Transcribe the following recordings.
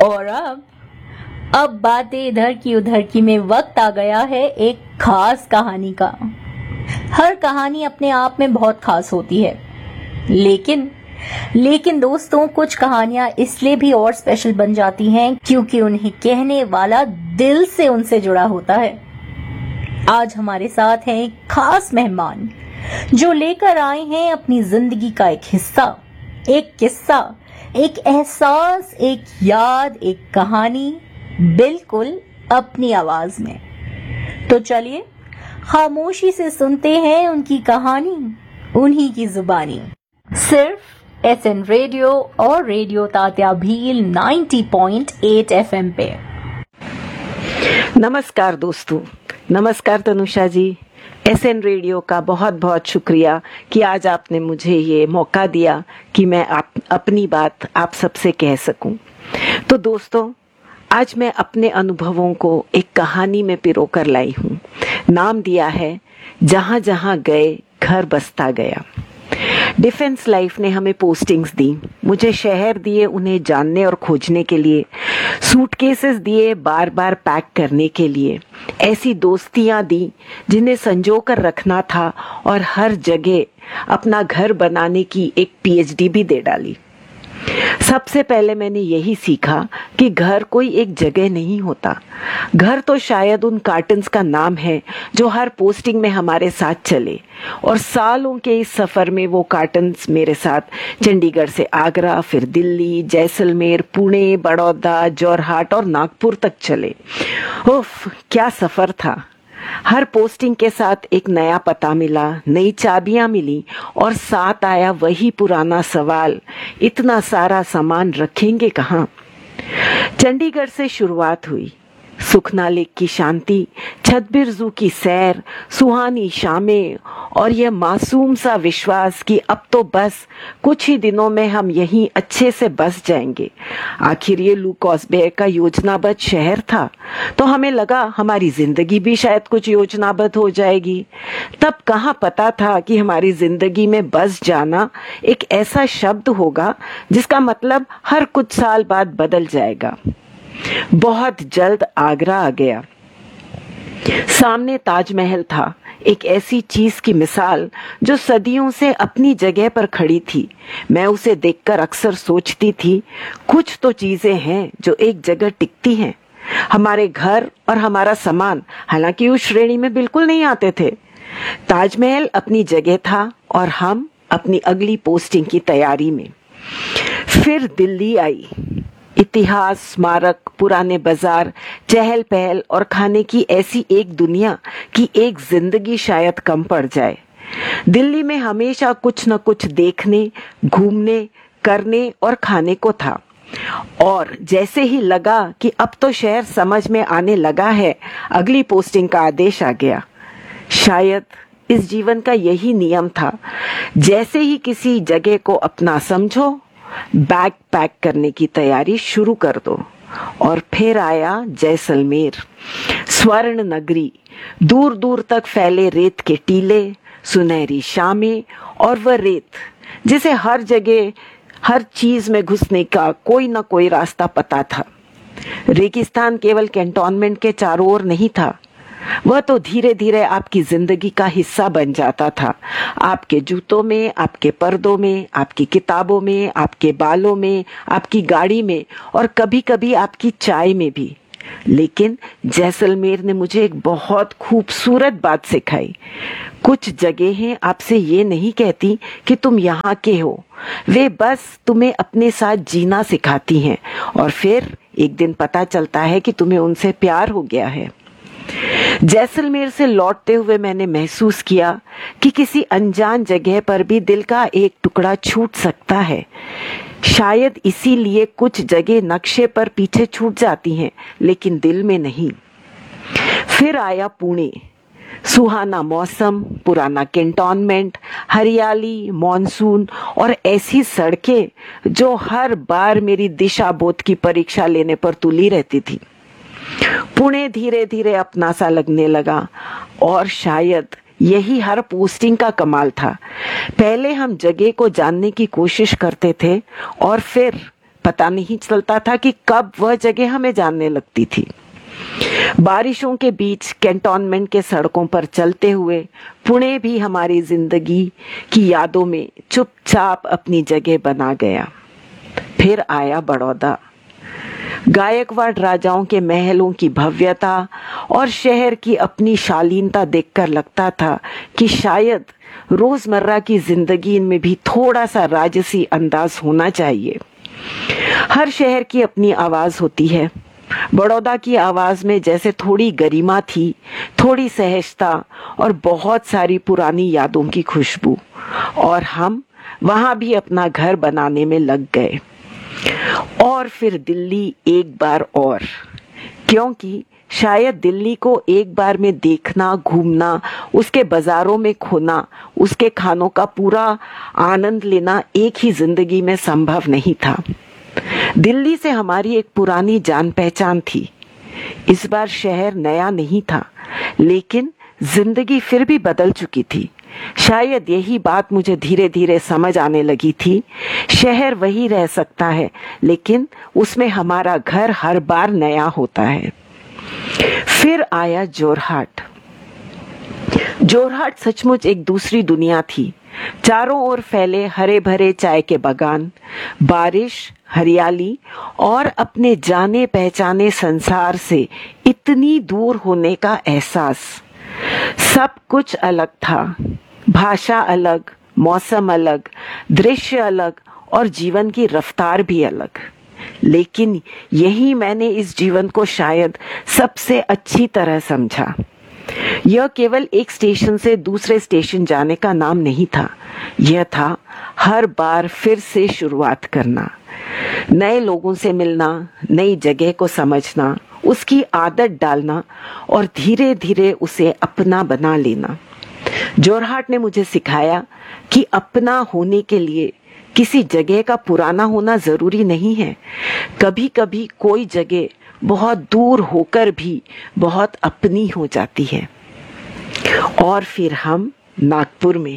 और अब बातें इधर की उधर की में वक्त आ गया है एक खास कहानी का। हर कहानी अपने आप में बहुत खास होती है, लेकिन दोस्तों कुछ कहानियां इसलिए भी और स्पेशल बन जाती हैं क्योंकि उन्हें कहने वाला दिल से उनसे जुड़ा होता है। आज हमारे साथ हैं एक खास मेहमान जो लेकर आए हैं अपनी जिंदगी का एक हिस्सा, एक किस्सा, एक एहसास, एक याद, एक कहानी, बिल्कुल अपनी आवाज में। तो चलिए खामोशी से सुनते हैं उनकी कहानी, उन्हीं की जुबानी, सिर्फ एसएन रेडियो और रेडियो तात्या भील 90.8 एफएम पे। नमस्कार दोस्तों, नमस्कार तनुषा जी। एसएन रेडियो का बहुत बहुत शुक्रिया कि आज आपने मुझे ये मौका दिया कि मैं अपनी बात आप सबसे कह सकूं। तो दोस्तों, आज मैं अपने अनुभवों को एक कहानी में पिरोकर लाई हूँ। नाम दिया है जहाँ जहाँ गए घर बसता गया। डिफेंस लाइफ ने हमें पोस्टिंग्स दी, मुझे शहर दिए उन्हें जानने और खोजने के लिए, सूटकेसेस दिए बार बार पैक करने के लिए, ऐसी दोस्तियां दी जिन्हें संजो कर रखना था और हर जगह अपना घर बनाने की एक पीएचडी भी दे डाली। सबसे पहले मैंने यही सीखा कि घर कोई एक जगह नहीं होता। घर तो शायद उन कार्टन्स का नाम है जो हर पोस्टिंग में हमारे साथ चले, और सालों के इस सफर में वो कार्टन्स मेरे साथ चंडीगढ़ से आगरा, फिर दिल्ली, जैसलमेर, पुणे, बड़ौदा, जोरहाट और नागपुर तक चले। उफ, क्या सफर था। हर पोस्टिंग के साथ एक नया पता मिला, नई चाबियां मिली और साथ आया वही पुराना सवाल, इतना सारा सामान रखेंगे कहाँ। चंडीगढ़ से शुरुआत हुई। सुखना लेक की शांति, छतबीर ज़ू की सैर, सुहानी शामें और यह मासूम सा विश्वास कि अब तो बस कुछ ही दिनों में हम यहीं अच्छे से बस जाएंगे। आखिर ये लू कॉस्बे का योजनाबद्ध शहर था, तो हमें लगा हमारी जिंदगी भी शायद कुछ योजनाबद्ध हो जाएगी। तब कहाँ पता था कि हमारी जिंदगी में बस जाना एक ऐसा शब्द होगा जिसका मतलब हर कुछ साल बाद बदल जाएगा। बहुत जल्द आगरा आ गया। सामने ताजमहल था, एक ऐसी चीज की मिसाल जो सदियों से अपनी जगह पर खड़ी थी। मैं उसे देखकर अक्सर सोचती थी, कुछ तो चीजें हैं जो एक जगह टिकती हैं। हमारे घर और हमारा सामान हालांकि उस श्रेणी में बिल्कुल नहीं आते थे। ताजमहल अपनी जगह था और हम अपनी अगली पोस्टिंग की तैयारी में। फिर दिल्ली आई। इतिहास, स्मारक, पुराने बाजार, चहल पहल और खाने की ऐसी एक दुनिया कि एक जिंदगी शायद कम पड़ जाए। दिल्ली में हमेशा कुछ न कुछ देखने, घूमने, करने और खाने को था। और जैसे ही लगा कि अब तो शहर समझ में आने लगा है, अगली पोस्टिंग का आदेश आ गया। शायद इस जीवन का यही नियम था, जैसे ही किसी जगह को अपना समझो, बैग पैक करने की तैयारी शुरू कर दो। और फिर आया जैसलमेर, स्वर्ण नगरी, दूर दूर तक फैले रेत के टीले, सुनहरी शामें और वह रेत जिसे हर जगह हर चीज में घुसने का कोई न कोई रास्ता पता था। रेगिस्तान केवल कैंटोनमेंट के चारों ओर नहीं था, वह तो धीरे धीरे आपकी जिंदगी का हिस्सा बन जाता था। आपके जूतों में, आपके पर्दों में, आपकी किताबों में, आपके बालों में, आपकी गाड़ी में और कभी कभी आपकी चाय में भी। लेकिन जैसलमेर ने मुझे एक बहुत खूबसूरत बात सिखाई। कुछ जगहें आपसे ये नहीं कहती कि तुम यहाँ के हो, वे बस तुम्हें अपने साथ जीना सिखाती हैं, और फिर एक दिन पता चलता है कि तुम्हें उनसे प्यार हो गया है। जैसलमेर से लौटते हुए मैंने महसूस किया कि किसी अनजान जगह पर भी दिल का एक टुकड़ा छूट सकता है। शायद इसीलिए कुछ जगह नक्शे पर पीछे छूट जाती हैं, लेकिन दिल में नहीं। फिर आया पुणे। सुहाना मौसम, पुराना कैंटोनमेंट, हरियाली, मॉनसून और ऐसी सड़कें जो हर बार मेरी दिशा बोध की परीक्षा लेने पर तुली रहती थी। पुणे धीरे धीरे अपना सा लगने लगा, और शायद यही हर पोस्टिंग का कमाल था। पहले हम जगह को जानने की कोशिश करते थे और फिर पता नहीं चलता था कि कब वह जगह हमें जानने लगती थी। बारिशों के बीच कैंटोनमेंट के सड़कों पर चलते हुए पुणे भी हमारी जिंदगी की यादों में चुपचाप अपनी जगह बना गया। फिर आया बड़ौदा। गायकवाड़ राजाओं के महलों की भव्यता और शहर की अपनी शालीनता देखकर लगता था कि शायद रोजमर्रा की जिंदगी में भी थोड़ा सा राजसी अंदाज होना चाहिए। हर शहर की अपनी आवाज होती है। बड़ौदा की आवाज में जैसे थोड़ी गरिमा थी, थोड़ी सहजता और बहुत सारी पुरानी यादों की खुशबू। और हम वहां भी अपना घर बनाने में लग गए। और फिर दिल्ली एक बार और, क्योंकि शायद दिल्ली को एक बार में देखना, घूमना, उसके बाजारों में खोना, उसके खानों का पूरा आनंद लेना एक ही जिंदगी में संभव नहीं था। दिल्ली से हमारी एक पुरानी जान पहचान थी। इस बार शहर नया नहीं था, लेकिन जिंदगी फिर भी बदल चुकी थी। शायद यही बात मुझे धीरे धीरे समझ आने लगी थी। शहर वही रह सकता है, लेकिन उसमें हमारा घर हर बार नया होता है। फिर आया जोरहाट। जोरहाट सचमुच एक दूसरी दुनिया थी। चारों ओर फैले हरे भरे चाय के बागान, बारिश, हरियाली और अपने जाने पहचाने संसार से इतनी दूर होने का एहसास। सब कुछ अलग था। भाषा अलग, मौसम अलग, दृश्य अलग और जीवन की रफ्तार भी अलग। लेकिन यही मैंने इस जीवन को शायद सबसे अच्छी तरह समझा। यह केवल एक स्टेशन से दूसरे स्टेशन जाने का नाम नहीं था। यह था हर बार फिर से शुरुआत करना, नए लोगों से मिलना, नई जगह को समझना, उसकी आदत डालना और धीरे धीरे उसे अपना बना लेना। जोरहाट ने मुझे सिखाया कि अपना होने के लिए किसी जगह का पुराना होना जरूरी नहीं है। कभी कभी कोई जगह बहुत दूर होकर भी बहुत अपनी हो जाती है। और फिर हम नागपुर में।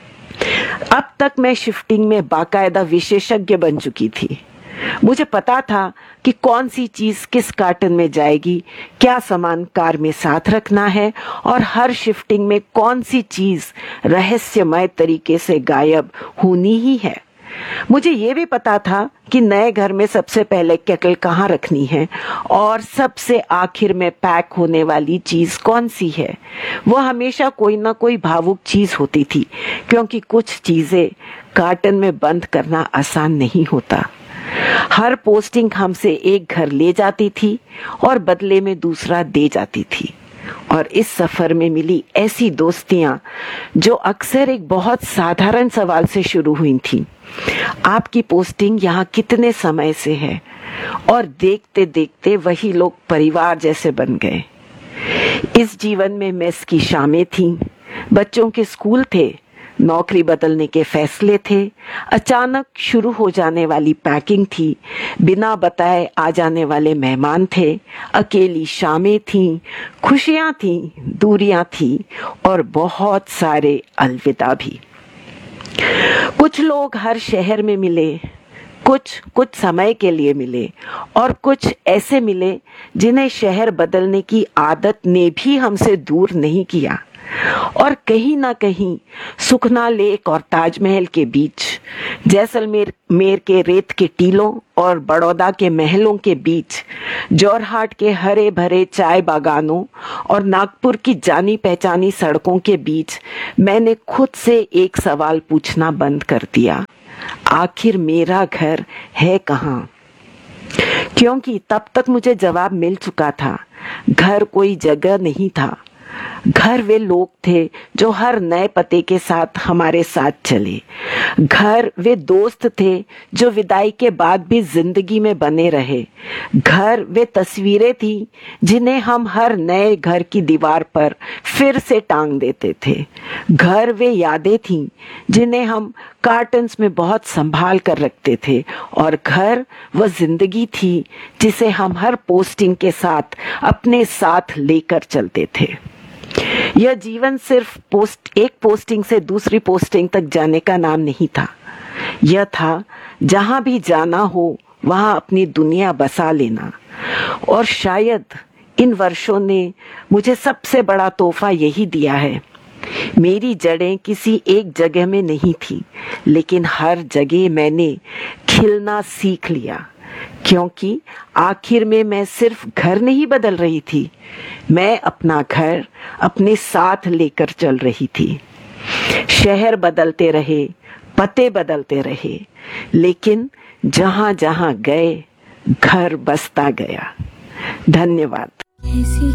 अब तक मैं शिफ्टिंग में बाकायदा विशेषज्ञ बन चुकी थी। मुझे पता था कि कौन सी चीज किस कार्टन में जाएगी, क्या सामान कार में साथ रखना है और हर शिफ्टिंग में कौन सी चीज रहस्यमय तरीके से गायब होनी ही है। मुझे ये भी पता था कि नए घर में सबसे पहले केटल कहाँ रखनी है और सबसे आखिर में पैक होने वाली चीज कौन सी है। वह हमेशा कोई ना कोई भावुक चीज होती थी, क्योंकि कुछ चीजें कार्टन में बंद करना आसान नहीं होता। हर पोस्टिंग हमसे एक घर ले जाती थी और बदले में दूसरा दे जाती थी। और इस सफर में मिली ऐसी दोस्तियां जो अक्सर एक बहुत साधारण सवाल से शुरू हुई थी। आपकी पोस्टिंग यहाँ कितने समय से है? और देखते देखते वही लोग परिवार जैसे बन गए। इस जीवन में मेस की शामें थीं, बच्चों के स्कूल थे, नौकरी बदलने के फैसले थे, अचानक शुरू हो जाने वाली पैकिंग थी, बिना बताए आ जाने वाले मेहमान थे, अकेली शामें थीं, खुशियां थीं, दूरियां थीं और बहुत सारे अलविदा भी। कुछ लोग हर शहर में मिले, कुछ समय के लिए मिले और कुछ ऐसे मिले जिन्हें शहर बदलने की आदत ने भी हमसे दूर नहीं किया। और कहीं ना कहीं सुखना लेक और ताजमहल के बीच, जैसलमेर के रेत के टीलों और बड़ौदा के महलों के बीच, जोरहाट के हरे भरे चाय बागानों और नागपुर की जानी पहचानी सड़कों के बीच मैंने खुद से एक सवाल पूछना बंद कर दिया, आखिर मेरा घर है कहाँ? क्योंकि तब तक मुझे जवाब मिल चुका था। घर कोई जगह नहीं था, घर वे लोग थे जो हर नए पते के साथ हमारे साथ चले। घर वे दोस्त थे जो विदाई के बाद भी जिंदगी में बने रहे। घर वे तस्वीरें थी जिन्हें हम हर नए घर की दीवार पर फिर से टांग देते थे। घर वे यादें थीं जिन्हें हम कार्टन्स में बहुत संभाल कर रखते थे। और घर वह जिंदगी थी जिसे हम हर पोस्टिंग के साथ अपने साथ लेकर चलते थे। यह जीवन सिर्फ एक पोस्टिंग से दूसरी पोस्टिंग तक जाने का नाम नहीं था। यह था जहां भी जाना हो वहां अपनी दुनिया बसा लेना। और शायद इन वर्षों ने मुझे सबसे बड़ा तोहफा यही दिया है। मेरी जड़ें किसी एक जगह में नहीं थी, लेकिन हर जगह मैंने खिलना सीख लिया, क्योंकि आखिर में मैं सिर्फ घर नहीं बदल रही थी, मैं अपना घर अपने साथ लेकर चल रही थी। शहर बदलते रहे, पते बदलते रहे, लेकिन जहां जहां गए घर बसता गया। धन्यवाद।